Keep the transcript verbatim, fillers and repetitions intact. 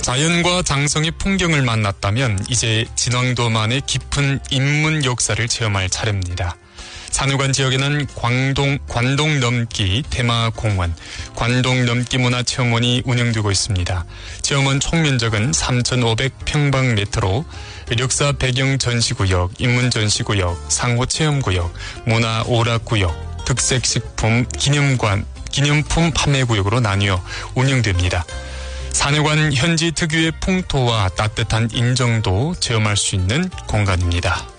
자연과 장성의 풍경을 만났다면 이제 진왕도만의 깊은 인문 역사를 체험할 차례입니다. 산후관 지역에는 광동, 관동 넘기 테마공원, 관동 넘기 문화체험원이 운영되고 있습니다. 체험원 총면적은 삼천오백 평방미터로 역사 배경 전시구역, 인문 전시구역, 상호 체험구역, 문화 오락구역, 특색식품 기념관, 기념품 판매구역으로 나뉘어 운영됩니다. 산후관 현지 특유의 풍토와 따뜻한 인정도 체험할 수 있는 공간입니다.